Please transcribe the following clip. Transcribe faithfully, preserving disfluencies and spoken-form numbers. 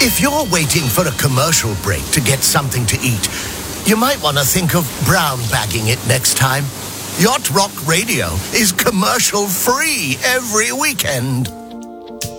If you're waiting for a commercial break to get something to eat, you might want to think of brown bagging it next time. Yacht Rock Radio is commercial free every weekend.